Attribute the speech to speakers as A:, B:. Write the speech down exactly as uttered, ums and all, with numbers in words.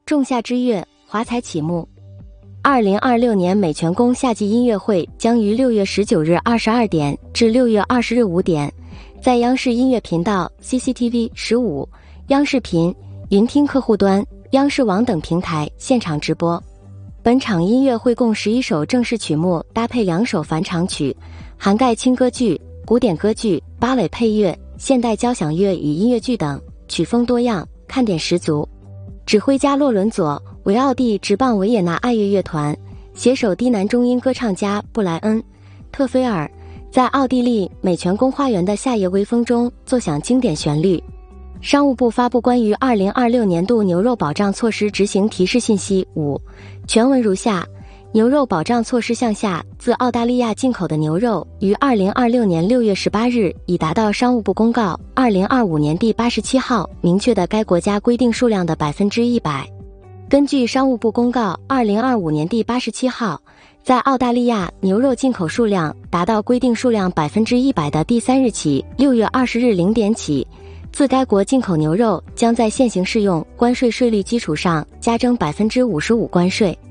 A: 仲夏之月，华彩起幕。二零二六年美泉宫夏季音乐会将于六月十九日二十二点至六月二十日五点，在央视音乐频道、C C T V 十五、央视频、云听客户端、央视网等平台现场直播。本场音乐会共十一首正式曲目，搭配两首返场曲，涵盖轻歌剧、古典歌剧、芭蕾配乐、现代交响乐与音乐剧等，曲风多样，看点十足。指挥家洛伦佐为奥地直棒维也纳爱乐乐团，携手低男中音歌唱家布莱恩·特菲尔，在奥地利美泉宫花园的夏夜微风中奏响经典旋律。商务部发布关于二零二六年度牛肉保障措施执行提示信息五，全文如下：牛肉保障措施项下，自澳大利亚进口的牛肉于二零二六年六月十八日已达到商务部公告二零二五年第八十七号明确的该国家规定数量的百分之一百。根据商务部公告二零二五年第八十七号，在澳大利亚牛肉进口数量达到规定数量百分之一百的第三日起，六月二十日零点起，自该国进口牛肉将在现行适用关税税率基础上加征百分之五十五关税。